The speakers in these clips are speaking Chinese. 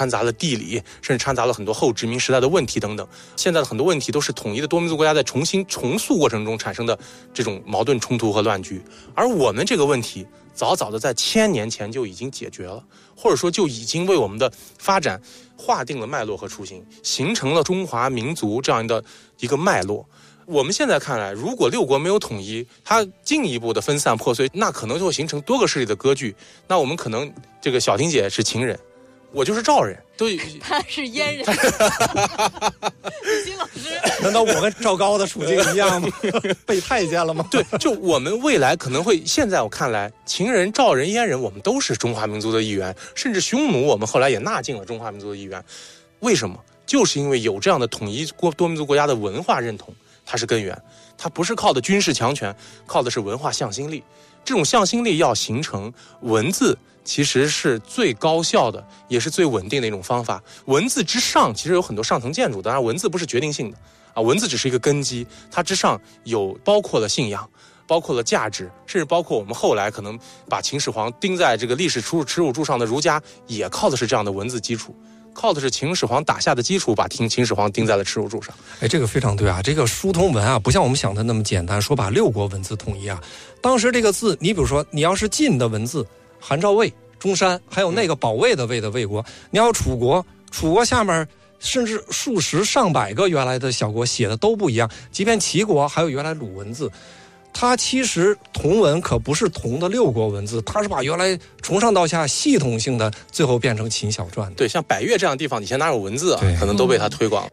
掺杂了地理，甚至掺杂了很多后殖民时代的问题等等。现在的很多问题都是统一的多民族国家在重新重塑过程中产生的这种矛盾冲突和乱局，而我们这个问题早早的在1000年前就已经解决了，或者说就已经为我们的发展划定了脉络和雏形，形成了中华民族这样的一个脉络。我们现在看来，如果6国没有统一，它进一步的分散破碎，那可能就会形成多个势力的割据。那我们可能这个小婷姐是秦人，我就是赵人， 他是燕人。金老师， 难道我跟赵高的处境一样吗？被太监了吗？ 对，就我们未来可能会，现在我看来，秦人、赵人、燕人，我们都是中华民族的一员，甚至匈奴，我们后来也纳进了中华民族的一员。为什么？就是因为有这样的统一多民族国家的文化认同。它是根源，它不是靠的军事强权，靠的是文化向心力。这种向心力要形成，文字其实是最高效的，也是最稳定的一种方法。文字之上其实有很多上层建筑，当然文字不是决定性的啊，文字只是一个根基，它之上有包括了信仰，包括了价值，甚至包括我们后来可能把秦始皇钉在这个历史耻辱柱上的儒家，也靠的是这样的文字基础。靠的是秦始皇打下的基础，把秦始皇钉在了耻辱柱上。 这个非常对啊！这个书同文啊，不像我们想的那么简单，说把6国文字统一啊。当时这个字，你比如说，你要是晋的文字，韩赵魏、中山，还有那个保卫的魏的魏国，你要楚国，楚国下面甚至数十上百个原来的小国写的都不一样，即便齐国还有原来鲁文字。它其实同文可不是同的6国文字，它是把原来从上到下系统性的最后变成秦小篆。 对，像百越这样的地方以前哪有文字啊，可能都被它推广。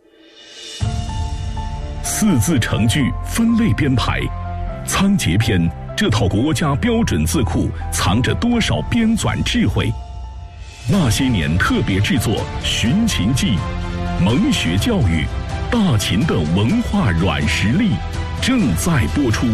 4字成句分类编排，仓颉篇这套国家标准字库藏着多少编纂智慧？那些年特别制作《寻秦记》，蒙学教育，大秦的文化软实力正在播出。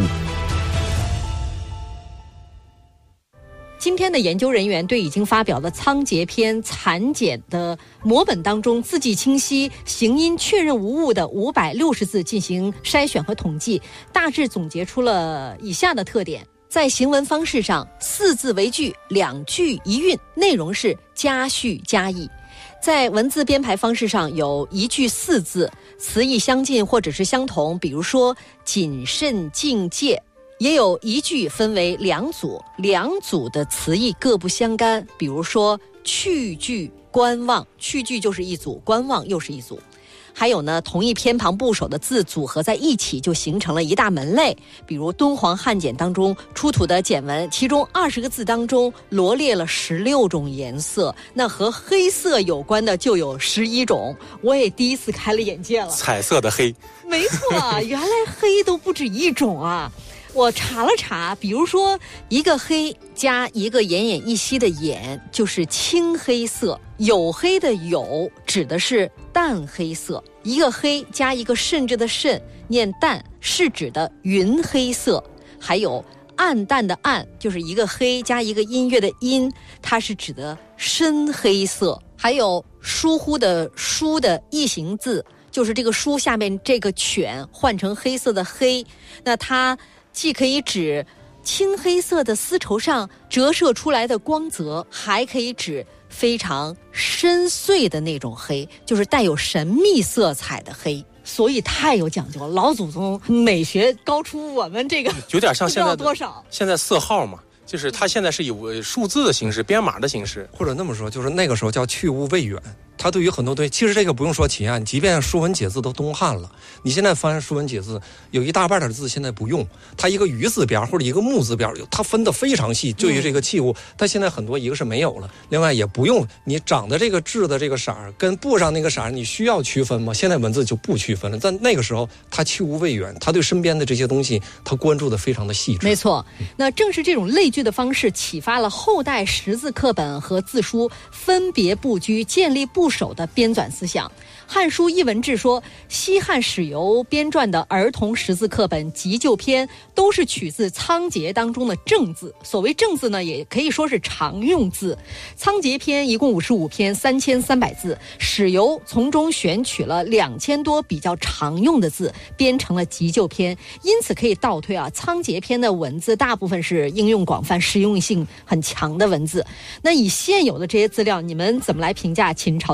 今天的研究人员对已经发表的仓颉篇残简的摹本当中字迹清晰、形音确认无误的560字进行筛选和统计，大致总结出了以下的特点。在行文方式上，4字为句，2句一韵，内容是加叙加意。在文字编排方式上，有1句4字，词义相近或者是相同，比如说谨慎境界。也有1句分为2组，2组的词义各不相干，比如说去句、观望，去句就是一组，观望又是一组。还有呢，同一偏旁部首的字组合在一起，就形成了一大门类。比如敦煌汉简当中出土的简文，其中20个字当中罗列了16种颜色，那和黑色有关的就有11种。我也第一次开了眼界了， 彩色的黑， 没错，原来黑都不止一种啊。我查了查，比如说一个黑加一个奄奄一息的奄，就是青黑色；黝黑的黝指的是淡黑色；一个黑加一个甚至的甚，念淡，是指的云黑色。还有暗淡的暗，就是一个黑加一个音乐的音，它是指的深黑色。还有疏忽的疏的异形字，就是这个书下面这个犬换成黑色的黑，那它既可以指青黑色的丝绸上折射出来的光泽，还可以指非常深邃的那种黑，就是带有神秘色彩的黑。所以太有讲究了，老祖宗美学高出我们这个有点像现在多少。 现在色号嘛，就是它现在是以数字的形式、编码的形式， 或者那么说，就是那个时候叫去物未远。它对于很多东西，其实这个不用说秦啊，即便说文解字都东汉了，你现在翻说文解字，有一大半的字现在不用，它一个鱼字边或者一个木字边，它分得非常细，对于这个器物，但现在很多一个是没有了，另外也不用你长的这个痣的这个色儿跟布上那个色儿，你需要区分吗？现在文字就不区分了，但那个时候它去物未远，它对身边的这些东西，它关注的非常的细致。 没错，那正是这种类句的方式，启发了后代识字课本和字书分别布局、建立部首的编纂思想。《汉书艺文志》说，西汉史游编撰的儿童识字课本急救篇都是取自仓颉当中的正字。所谓正字呢，也可以说是常用字。仓颉篇一共55篇，3300字，史游从中选取了2000多比较常用的字，编成了急救篇。因此可以倒推啊，仓颉篇的文字大部分是应用广泛、实用性很强的文字。那以现有的这些资料，你们怎么来评价秦朝